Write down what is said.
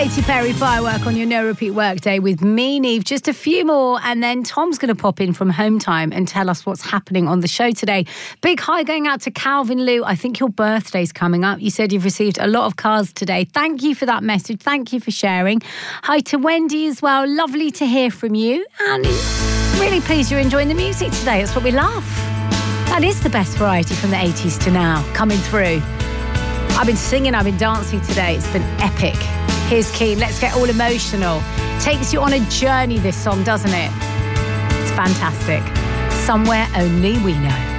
Katy Perry Firework on your no repeat workday with me, Neve. Just a few more and then Tom's going to pop in from home time and tell us what's happening on the show today. Big hi going out to Calvin Lou. I think your birthday's coming up. You said you've received a lot of cards today. Thank you for that message. Thank you for sharing. Hi to Wendy as well. Lovely to hear from you. And really pleased you're enjoying the music today. That's what we love. That is the best variety from the 80s to now coming through. I've been singing, I've been dancing today. It's been epic. Here's Keen. Let's get all emotional. Takes you on a journey, this song, doesn't it? It's fantastic. Somewhere only we know.